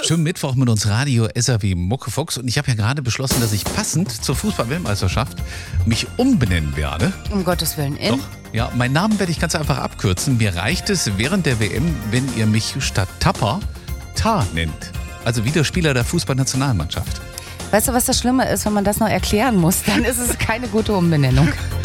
Schönen Mittwoch mit uns Radio SAW Muckefuchs. Und ich habe ja gerade beschlossen, dass ich passend zur Fußball-Weltmeisterschaft mich umbenennen werde. Um Gottes Willen. Doch, ja, meinen Namen werde ich ganz einfach abkürzen. Mir reicht es während der WM, wenn ihr mich statt Tapper Tar nennt. Also wie der Spieler der Fußballnationalmannschaft. Weißt du, was das Schlimme ist, wenn man das noch erklären muss? Dann ist es keine gute Umbenennung.